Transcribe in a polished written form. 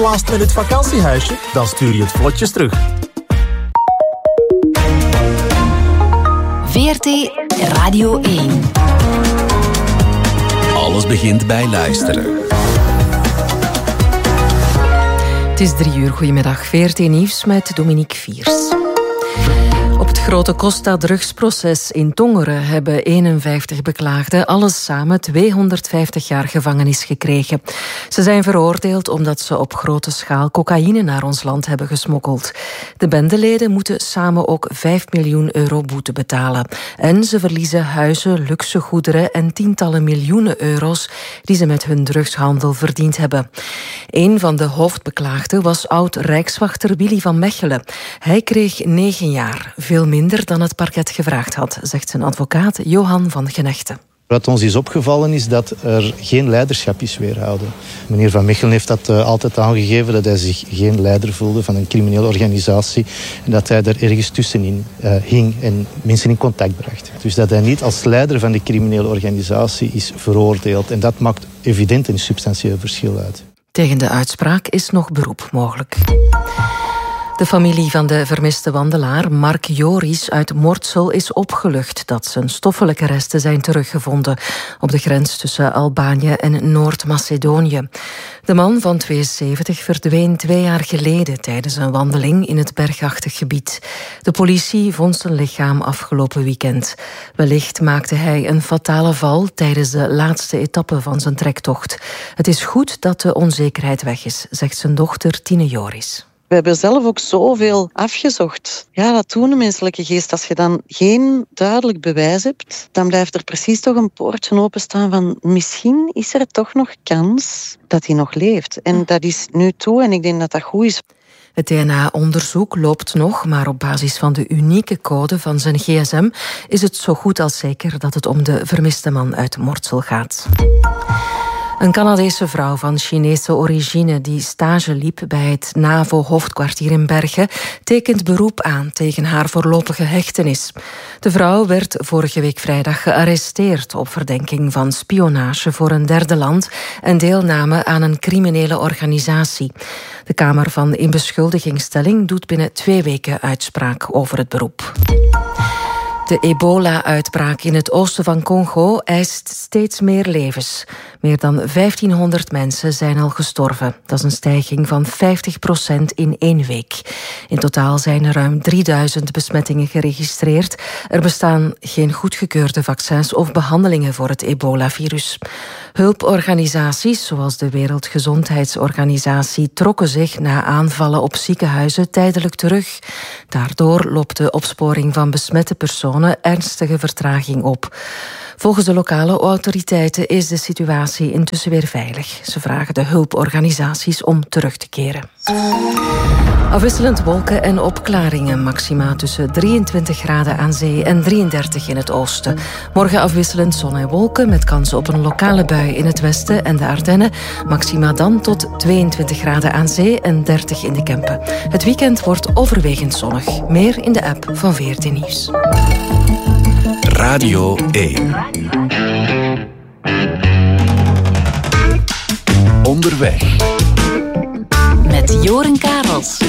Last minute vakantiehuisje? Dan stuur je het vlotjes terug. VRT Radio 1. Alles begint bij luisteren. Het is 3 uur. Goedemiddag. VRT Nieuws met Dominique Viers. Op het grote Costa-drugsproces in Tongeren hebben 51 beklaagden alles samen 250 jaar gevangenis gekregen. Ze zijn veroordeeld omdat ze op grote schaal cocaïne naar ons land hebben gesmokkeld. De bendeleden moeten samen ook 5 miljoen euro boete betalen. En ze verliezen huizen, luxe goederen en tientallen miljoenen euro's die ze met hun drugshandel verdiend hebben. Een van de hoofdbeklaagden was oud-rijkswachter Willy van Mechelen. Hij kreeg 9 jaar. Veel minder dan het parket gevraagd had, zegt zijn advocaat Johan van Genechten. Wat ons is opgevallen is dat er geen leiderschap is weerhouden. Meneer Van Mechelen heeft dat altijd aangegeven, dat hij zich geen leider voelde van een criminele organisatie en dat hij er ergens tussenin hing en mensen in contact bracht. Dus dat hij niet als leider van de criminele organisatie is veroordeeld. En dat maakt evident een substantieel verschil uit. Tegen de uitspraak is nog beroep mogelijk. De familie van de vermiste wandelaar Mark Joris uit Mortsel is opgelucht dat zijn stoffelijke resten zijn teruggevonden op de grens tussen Albanië en Noord-Macedonië. De man van 72 verdween 2 jaar geleden tijdens een wandeling in het bergachtig gebied. De politie vond zijn lichaam afgelopen weekend. Wellicht maakte hij een fatale val tijdens de laatste etappe van zijn trektocht. Het is goed dat de onzekerheid weg is, zegt zijn dochter Tine Joris. We hebben zelf ook zoveel afgezocht. Ja, dat doet een menselijke geest. Als je dan geen duidelijk bewijs hebt, dan blijft er precies toch een poortje openstaan van misschien is er toch nog kans dat hij nog leeft. En dat is nu toe en ik denk dat dat goed is. Het DNA-onderzoek loopt nog, maar op basis van de unieke code van zijn gsm is het zo goed als zeker dat het om de vermiste man uit Mortsel gaat. Een Canadese vrouw van Chinese origine die stage liep bij het NAVO-hoofdkwartier in Bergen tekent beroep aan tegen haar voorlopige hechtenis. De vrouw werd vorige week vrijdag gearresteerd op verdenking van spionage voor een derde land en deelname aan een criminele organisatie. De Kamer van Inbeschuldigingsstelling doet binnen 2 weken uitspraak over het beroep. De ebola-uitbraak in het oosten van Congo eist steeds meer levens. Meer dan 1500 mensen zijn al gestorven. Dat is een stijging van 50% in 1 week. In totaal zijn er ruim 3000 besmettingen geregistreerd. Er bestaan geen goedgekeurde vaccins of behandelingen voor het ebola-virus. Hulporganisaties, zoals de Wereldgezondheidsorganisatie, trokken zich na aanvallen op ziekenhuizen tijdelijk terug. Daardoor loopt de opsporing van besmette personen ernstige vertraging op. Volgens de lokale autoriteiten is de situatie intussen weer veilig. Ze vragen de hulporganisaties om terug te keren. Afwisselend wolken en opklaringen. Maxima tussen 23 graden aan zee en 33 in het oosten. Morgen afwisselend zon en wolken met kans op een lokale bui in het westen en de Ardennen. Maxima dan tot 22 graden aan zee en 30 in de Kempen. Het weekend wordt overwegend zonnig. Meer in de app van VRT Nieuws. Radio 1. Onderweg. Met Joren Karels.